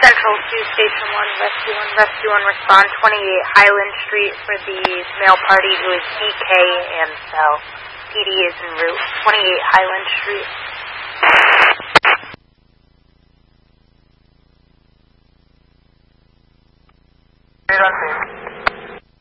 Central to Station 1, Rescue 1, respond 28 Highland Street for the male party who is DK and Cell. PD is en route, 28 Highland Street. Unsafe.